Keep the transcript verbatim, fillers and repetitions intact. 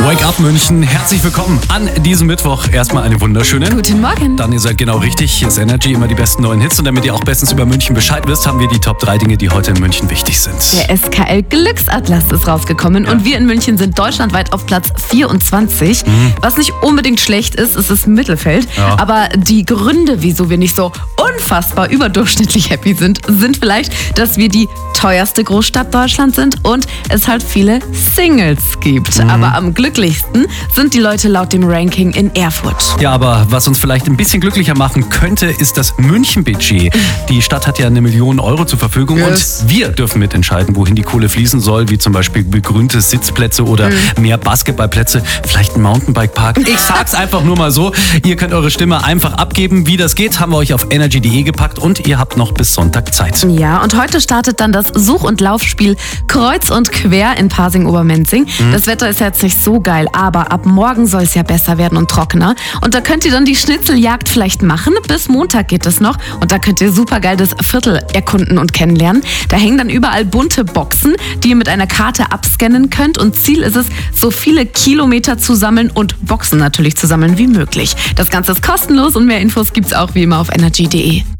Wake Up München, herzlich willkommen an diesem Mittwoch. Erstmal eine wunderschöne. Guten Morgen. Dann, ihr seid genau richtig, hier ist Energy, immer die besten neuen Hits. Und damit ihr auch bestens über München Bescheid wisst, haben wir die Top drei Dinge, die heute in München wichtig sind. Der S K L Glücksatlas ist rausgekommen ja. und wir in München sind deutschlandweit auf Platz vierundzwanzig. Mhm. Was nicht unbedingt schlecht ist, ist das Mittelfeld. Ja. Aber die Gründe, wieso wir nicht so unfassbar überdurchschnittlich happy sind, sind vielleicht, dass wir die teuerste Großstadt Deutschlands sind und es halt viele Singles gibt. Mhm. Aber am glücklichsten sind die Leute laut dem Ranking in Erfurt. Ja, aber was uns vielleicht ein bisschen glücklicher machen könnte, ist das München-Budget. Die Stadt hat ja eine Million Euro zur Verfügung yes. und wir dürfen mitentscheiden, wohin die Kohle fließen soll, wie zum Beispiel begrünte Sitzplätze oder mhm. mehr Basketballplätze, vielleicht ein Mountainbike-Park. Ich sag's einfach nur mal so, ihr könnt eure Stimme einfach abgeben. Wie das geht, haben wir euch auf energy punkt de gepackt und ihr habt noch bis Sonntag Zeit. Ja, und heute startet dann das Such- und Laufspiel Kreuz und Quer in Pasing-Obermenzing. Mhm. Das Wetter ist jetzt nicht so geil, aber ab morgen soll es ja besser werden und trockener. Und da könnt ihr dann die Schnitzeljagd vielleicht machen. Bis Montag geht es noch. Und da könnt ihr super geil das Viertel erkunden und kennenlernen. Da hängen dann überall bunte Boxen, die ihr mit einer Karte abscannen könnt. Und Ziel ist es, so viele Kilometer zu sammeln und Boxen natürlich zu sammeln wie möglich. Das Ganze ist kostenlos und mehr Infos gibt's auch wie immer auf energy punkt de.